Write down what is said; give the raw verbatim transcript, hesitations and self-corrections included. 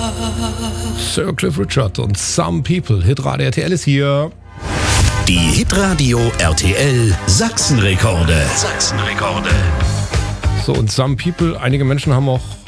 Sir Cliff Richard und Some People. Hitradio R T L ist hier. Die Hitradio R T L Sachsenrekorde. Sachsenrekorde. So, und Some People, einige Menschen haben auch